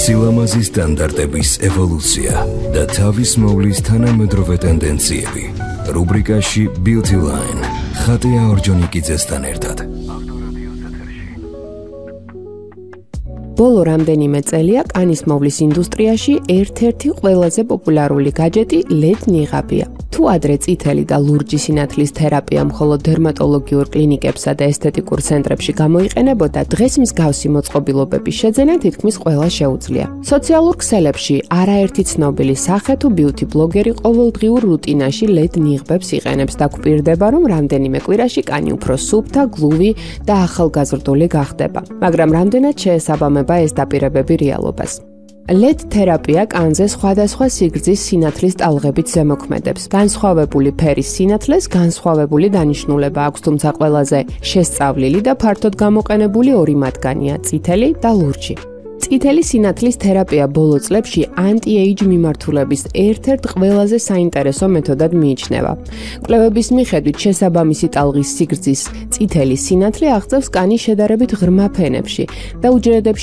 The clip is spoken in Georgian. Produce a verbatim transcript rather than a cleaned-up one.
სილამაზის სტანდარტების ევოლუცია და თავის მოვლის თანამედროვე ტენდენციები. რუბრიკაში Beauty Line ხატია ორჯონიკიძესთან ერთად. ბოლო რამდენიმე წელია კანის მოვლის ინდუსტრიაში ერთ-ერთი ყველაზე პოპულარული გაჯეტი ლედ ნიღაბია. თუ ადრე წითელი და ლურჯი სინათლის თერაპია მხოლოდ დერმატოლოგიურ კლინიკებსა და ესთეტიკურ ცენტრებში გამოიყენებოდა, დღეს მსგავსი მოწყობილობების შეძენა თითქმის ყველა შეუძლია. სოციალურ ქსელებში არაერთი ცნობილი სახე თუ ბიუთი ბლოგერი ყოველდღიურ რუტინაში ლედ ნიღბებს იყენებს და გვპირდება, რომ რამდენიმე კვირაში კანი უფრო სუფთა, გლუვი და ახალგაზრდული გახდება. მაგრამ რამდენად შეესაბამება ეს დაპირებები რეალობას? ლედ თერაპია კანზე სხვადასხვა სიგრძის სინათლის ტალღებით ზემოქმედებს. განსხვავებული ფერის სინათლეს განსხვავებული დანიშნულება აქვს, თუმცა ყველაზე შესწავლილი და ფართოდ გამოყენებული ორი მათგანია: წითელი და ლურჯი. წითელი სინათლის თერაპია ბოლო წლებში ანტი-ეიჯ მიმართულების ერთ-ერთ ყველაზე საინტერესო მეთოდად მიიჩნევა. კვლევების მიხედვით შესაბამისი ტალღის სიგრძის წითელი სინათლე აღწევს კანის შედარებით ღრმა ფენებში და უჯრედებში